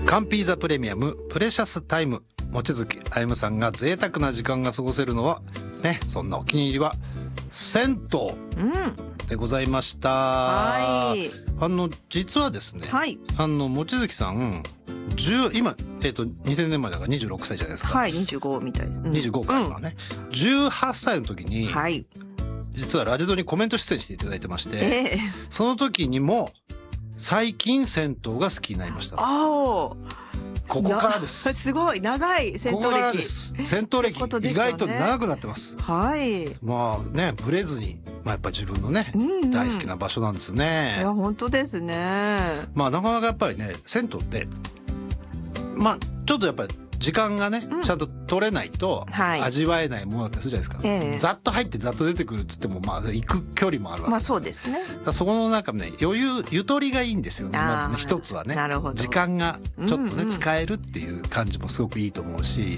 カンピーザプレミアムプレシャスタイム、望月あゆむさんが贅沢な時間が過ごせるのはね、そんなお気に入りは銭湯でございました。 はい。 実はですね、 はい。 望月さん今2000年生まれだから26歳じゃないですか。 はい、25みたいです。 25からはね、18歳の時に、 はい。 実はラジドにコメント出演していただいてまして、その時にも最近銭湯が好きになりました。ここからです。 すごい長い銭湯歴。 ここからです。銭湯歴、意外と長くなってます。 はい。 まあね、ブレずに、やっぱり自分のね、大好きな場所なんですよね。 いや本当ですね。 なかなかやっぱりね、銭湯ってちょっとやっぱり時間がね、ちゃんと取れないと味わえないものだったりするじゃないですか。ざっと入ってざっと出てくるっつっても行く距離もあるわけ。 そうですね。 そこのなんかね、ゆとりがいいんですよね。まずね、一つはね、時間がちょっとね、使えるっていう感じもすごくいいと思うし。